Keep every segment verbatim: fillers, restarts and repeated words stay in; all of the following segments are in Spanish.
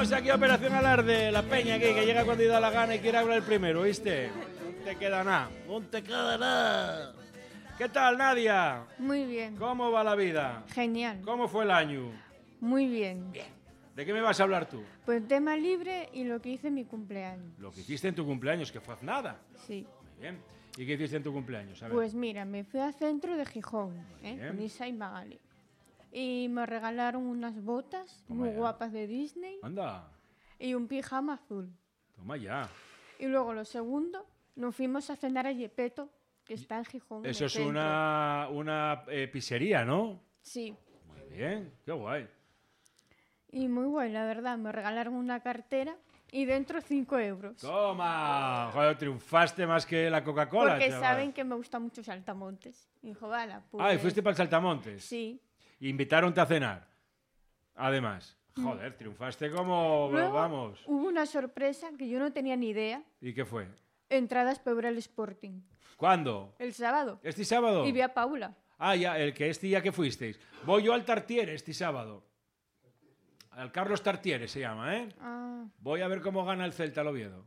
Estamos aquí a Operación Alarde, la peña aquí, que llega cuando da la gana y quiere hablar el primero, ¿viste? No te queda nada, no te queda nada. ¿Qué tal, Nadia? Muy bien. ¿Cómo va la vida? Genial. ¿Cómo fue el año? Muy bien. Bien. ¿De qué me vas a hablar tú? Pues tema libre y lo que hice en mi cumpleaños. Lo que hiciste en tu cumpleaños, que fue nada. Sí. Muy bien. ¿Y qué hiciste en tu cumpleaños? A ver. Pues mira, me fui al centro de Gijón, ¿eh? Bien. Con Isa y Magali. Y me regalaron unas botas Toma muy ya. guapas de Disney Anda, y un pijama azul. toma ya. Y luego lo segundo, nos fuimos a cenar a Yepeto, que está en Gijón. en Eso el es centro. una, una eh, pizzería, ¿no? Sí. Muy bien, qué guay. Y muy guay, la verdad. Me regalaron una cartera y dentro cinco euros. ¡Toma! Joder, triunfaste más que la Coca-Cola, Porque chaval. saben que me gusta mucho Saltamontes. Y dijo, vale, pues... Ah, ¿y fuiste para el Saltamontes? Sí. Invitaronte a cenar. Además. Joder, triunfaste como... Luego vamos. hubo una sorpresa que yo no tenía ni idea. ¿Y qué fue? Entradas para ver el Sporting. ¿Cuándo? El sábado. ¿Este sábado? Y vi a Paula. Ah, ya, el que este día que fuisteis. Voy yo al Tartiere este sábado. Al Carlos Tartiere se llama, ¿eh? Ah, Voy a ver cómo gana el Celta al Oviedo.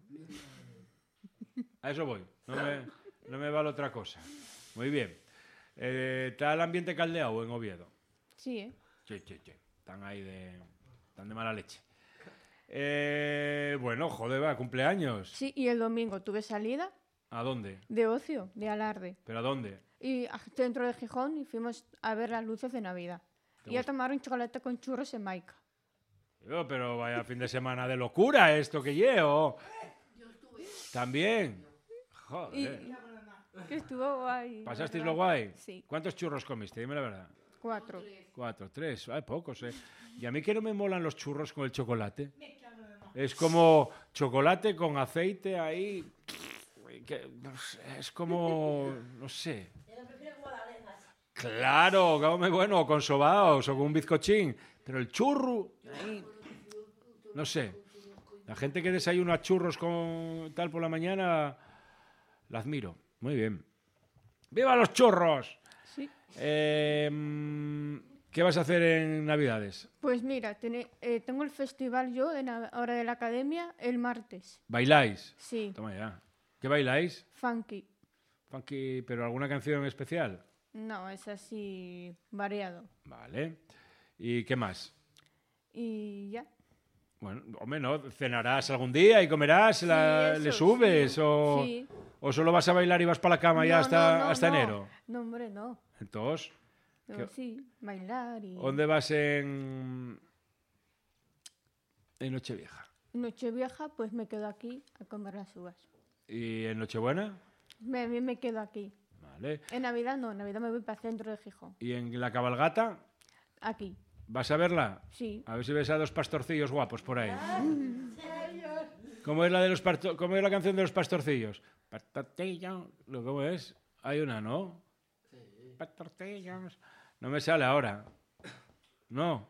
A eso voy. No me, no me vale otra cosa. Muy bien. Eh, ¿Está el ambiente caldeado en Oviedo? sí, ¿eh? Sí, sí, sí. Están ahí de... Están de mala leche. Eh, bueno, joder, va, cumpleaños. Sí, y el domingo tuve salida ¿A dónde? de ocio, de alarde. ¿Pero a dónde? Y al centro de Gijón y fuimos a ver las luces de Navidad. ¿Te Y a gusta? tomar un chocolate con churros en Maica. Yo, pero vaya fin de semana de locura esto que llevo. También. Y Joder. que estuvo guay. la ¿Pasasteis verdad. lo guay? Sí, ¿Cuántos churros comiste? Dime la verdad. cuatro. Cuatro, tres. Hay pocos, ¿eh? Y a mí que no me molan los churros con el chocolate. Es como chocolate con aceite ahí. que, no sé, es como... No sé. Claro, come bueno, o con sobaos o con un bizcochín. Pero el churro... ahí, no sé. La gente que desayuna churros con tal por la mañana, la admiro. Muy bien. ¡Viva los churros! Sí. Eh, mm, ¿Qué vas a hacer en Navidades? Pues mira, tiene- eh, tengo el festival yo en la hora de la academia el martes. ¿Bailáis? Sí, Toma ya. ¿Qué bailáis? funky. Funky, ¿pero alguna canción especial? No, es así variado. Vale. ¿Y qué más? Y ya. Bueno, hombre, ¿no? ¿Cenarás algún día y comerás? la- Sí, ¿Le eso, subes? sí. O, Sí. ¿O solo vas a bailar y vas para la cama ya No, hasta, no, no, hasta no. enero? No, hombre, no. Entonces, Pero ¿Qué- sí, bailar y... ¿dónde vas en, en Nochevieja? Nochevieja, pues me quedo aquí a comer las uvas. ¿Y en Nochebuena? Me, a mí me quedo aquí. Vale. En Navidad no, en Navidad me voy para el centro de Gijón. ¿Y en la cabalgata? Aquí, ¿Vas a verla? sí. A ver si ves a dos pastorcillos guapos por ahí. ¿Cómo es la de los pasto- ¿Cómo es la canción de los pastorcillos? Pastorcillo, ¿lo- ¿cómo es? Hay una, ¿no? Pastorcillos. No me sale ahora. No.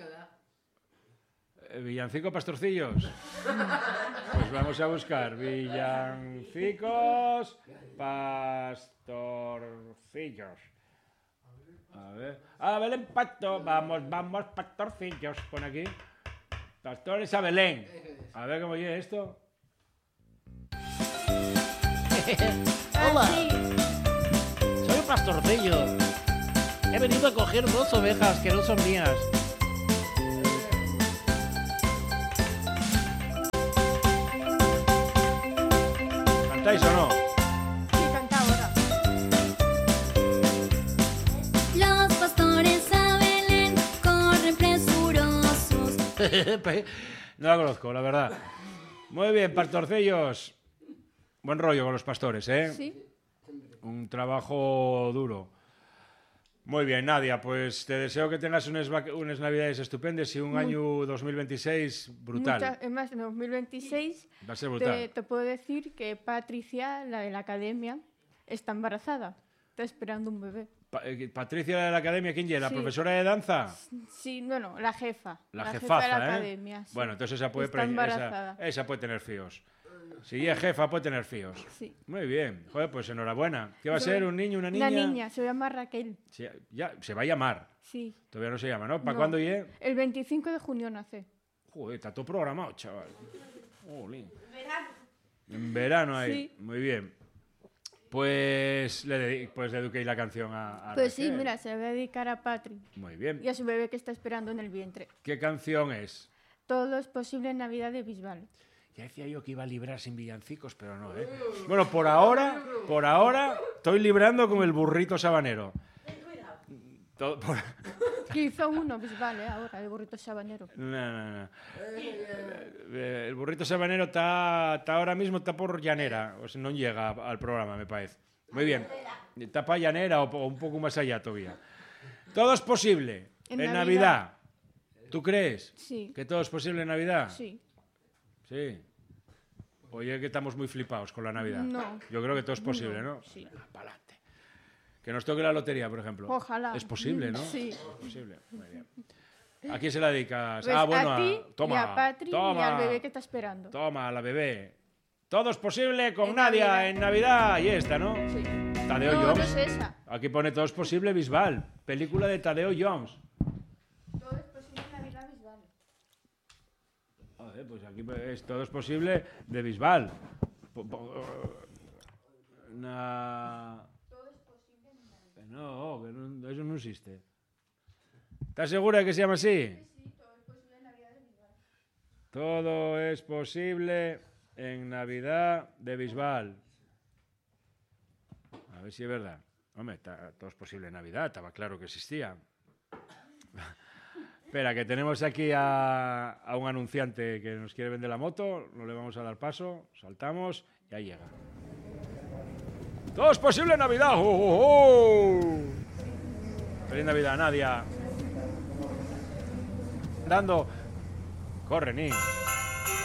Eh, Villancico pastorcillos. Pues vamos a buscar villancicos pastorcillos. A ver. A Belén Pasto. Vamos, vamos, pastorcillos. Pon aquí. Pastores a Belén. A ver cómo oye esto. Hola, Ah, sí. soy un pastorcillo. He venido a coger dos ovejas que no son mías. ¿Cantáis o no? Sí, canta ahora. Los pastores a Belén corren presurosos. No la conozco, la verdad. Muy bien, pastorcillos. Buen rollo con los pastores, ¿eh? Sí. Un trabajo duro. Muy bien, Nadia, pues te deseo que tengas unas, vac- unas navidades estupendas y un Muy- año dos mil veintiséis brutal. Mucha- es más, en dos mil veintiséis Va a ser te, brutal. te puedo decir que Patricia, la de la academia, está embarazada. Está esperando un bebé. Pa- eh, Patricia de la academia, ¿quién llega? ¿La Sí. profesora de danza? Sí, bueno, la jefa. La, jefa jefaza, de la ¿eh? academia. sí. Bueno, entonces esa puede, Está pre- embarazada. esa, esa puede tener fíos. Si es jefa, puede tener fíos. Sí. Muy bien. Joder, pues enhorabuena. ¿Qué va a Yo- ser? ¿Un niño, una niña? Una niña, se llama Raquel. Sí, ya, se va a llamar. Sí. Todavía no se llama, ¿no? ¿Para No. cuándo llegue? El veinticinco de junio nace. Joder, está todo programado, chaval. Jolín. En verano ahí. Sí. Muy bien. Pues le, dedi- pues le dediqué la canción a, a Pues sí, Raquel. mira, se va a dedicar a Patri Muy bien. y a su bebé que está esperando en el vientre. ¿Qué canción es? Todo es posible en Navidad de Bisbal. Ya decía yo que iba a librar sin villancicos, pero no, ¿eh? Bueno, por ahora, por ahora, estoy librando con el burrito sabanero. Todo- por- Que hizo uno Bisbal, eh, ahora, el burrito sabanero. No, no, no. Eh, El burrito sabanero está, está ahora mismo está por llanera, o sea, no llega al programa, me parece. Muy bien. Está para llanera o, o un poco más allá todavía. Todo es posible en, En Navidad. Navidad. ¿Tú crees? Sí. ¿Que todo es posible en Navidad? Sí. Sí. Oye, que estamos muy flipados con la Navidad. No. Yo creo que todo es posible, ¿no? Sí. Ah, pa'lante. Que nos toque la lotería, por ejemplo. Ojalá. Es posible, ¿no? Sí. Es posible. Muy bien. ¿A quién se la dedicas? Pues ah, bueno, a ti toma. y a Patri toma, y al bebé que está esperando. Toma, la bebé. Todo es posible con En Nadia Navidad. en Navidad. Y esta, ¿no? Sí. Tadeo No, no Jones. es esa. Aquí pone Todo es posible Bisbal. Película de Tadeo Jones. Todo es posible en Navidad Bisbal. Joder, pues aquí es Todo es posible de Bisbal. Po- po- Na... Que no, que no, eso no existe. ¿Estás segura de que se llama así? Todo es posible en Navidad de Bisbal. A ver si es verdad. Hombre, está- todo es posible en Navidad, estaba claro que existía. Espera, que tenemos aquí a, a un anunciante que nos quiere vender la moto, no le vamos a dar paso, saltamos y ahí llega. Todo es posible en Navidad. ¡Oh, oh, oh! Feliz Navidad, Nadia. Dando. Corre, ni.